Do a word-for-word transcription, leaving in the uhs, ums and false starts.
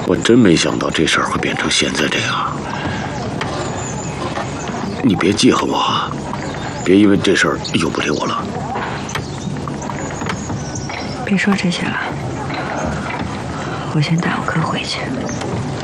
我真没想到这事儿会变成现在这样。你别记恨我啊，别因为这事儿又不理我了。 别说这些了，我先带我哥回去。